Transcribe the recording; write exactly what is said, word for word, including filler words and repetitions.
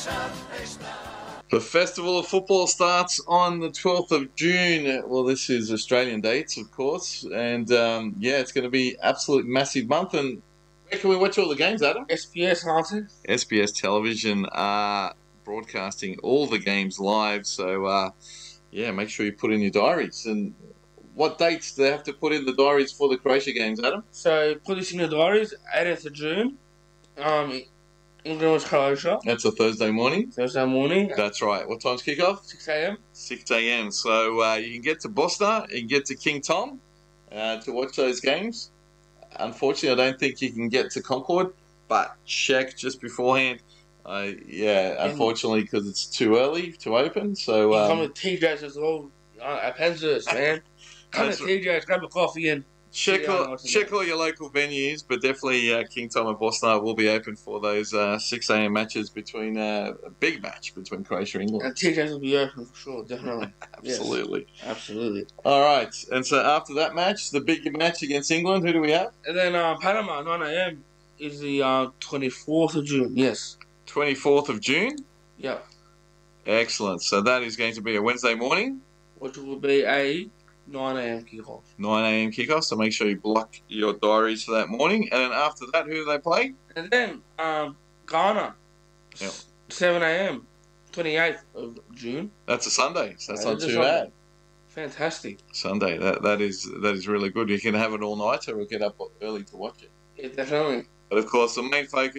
The Festival of Football starts on the twelfth of June. Well, this is Australian dates, of course. And, um, yeah, it's going to be absolute massive month. And where can we watch all the games, Adam? S B S, Martin. S B S Television are broadcasting all the games live. So, uh, yeah, make sure you put in your diaries. And what dates do they have to put in the diaries for the Croatia games, Adam? So, put this in your diaries, eighteenth of June. Um, England was Croatia. That's a Thursday morning. Thursday morning. That's right. What time's kickoff? six a.m. six a.m. So uh, you can get to Boston, you can get to King Tom uh, to watch those games. Unfortunately, I don't think you can get to Concord, but check just beforehand. Uh, yeah, unfortunately, because it's too early to open. So You um, come to T J's as well. Uh, at Penzers, man. Come to That's T J's, grab a coffee and check Yeah, I know all, what you check mean. all your local venues, but definitely uh, King Tom and Boston will be open for those uh, six a.m. matches between uh, a big match between Croatia and England. and T J's will be open for sure, definitely. Absolutely. Yes, absolutely. All right, and so after that match, the big match against England, who do we have? And then uh, Panama, nine a.m. is the uh, twenty-fourth of June. Yes. twenty-fourth of June. Yeah. Excellent. So that is going to be a Wednesday morning, Which will be a nine a.m. kickoff. nine a.m. kickoff. So make sure you block your diaries for that morning. And then after that, who do they play? And then um, Ghana, Yep. seven a.m. twenty-eighth of June. That's a Sunday. So that's That not is a too Sunday. bad. Fantastic. Sunday. That that is that is really good. You can have it all night, or get up early to watch it. Yeah, definitely. But of course, the main focus